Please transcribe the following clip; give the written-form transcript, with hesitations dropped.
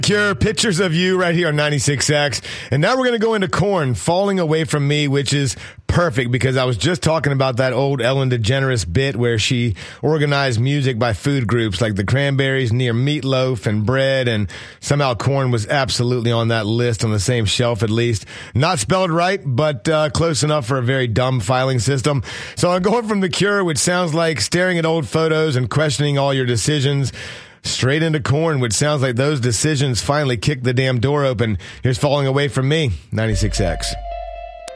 Cure, pictures of you right here on 96X. And now we're going to go into Korn, Falling Away From Me, which is perfect because I was just talking about that old Ellen DeGeneres bit where she organized music by food groups like the Cranberries near Meatloaf and Bread, and somehow Korn was absolutely on that list, on the same shelf at least. Not spelled right, but close enough for a very dumb filing system. So I'm going from The Cure, which sounds like staring at old photos and questioning all your decisions, straight into Korn, which sounds like those decisions finally kicked the damn door open. Here's Falling Away From Me, 96X.